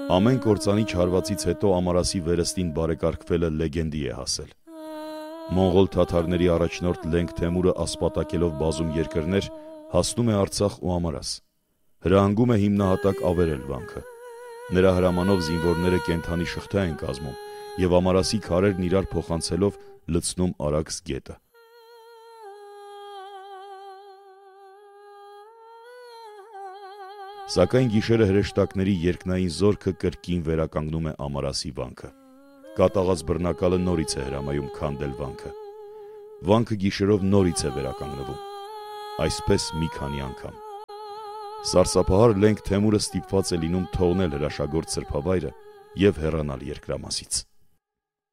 Ամեն կործանի չարվածից հետո Ամարասի վերստին բարեկարգվելը լեգենդի է հասել։ Մոնղոլ թաթարների առաջնորդ Լենգ Թեմուրը ասպատակելով բազում երկրներ հասնում է Արցախ ու Ամարաս։ Հրահանգում է հիմնահատակ ավերել վանքը։ Նրա հրամանով զինվորները կենդանի շղթա են կազմում և Ամարասի քարերն իրար փոխանցելով լցնում Արաքս գետը։ Սակայն գիշերը հրեշտակների երկնային զորքը կրկին վերականգնում է Ամարասի վանքը։ Կատաղած բռնակալը նորից է հրամայում քանդել վանքը։ Վանքը գիշերով նորից է վերականգնվում։ Այսպես մի քանի անգամ։ Սարսափահար Լենգ Թեմուրը ստիպված է լինում թողնել հրաշագործ սրբավայրը և հեռանալ երկրամասից։